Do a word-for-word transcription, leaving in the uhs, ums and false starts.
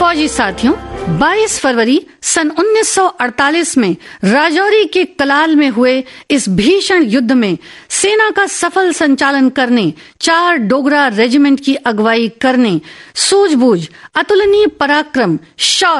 फौजी साथियों, बाईस फरवरी सन उन्नीस सौ अड़तालीस में राजौरी के कलाल में हुए इस भीषण युद्ध में सेना का सफल संचालन करने, चार डोगरा रेजिमेंट की अगुवाई करने, सूझबूझ, अतुलनीय पराक्रम, शौर्य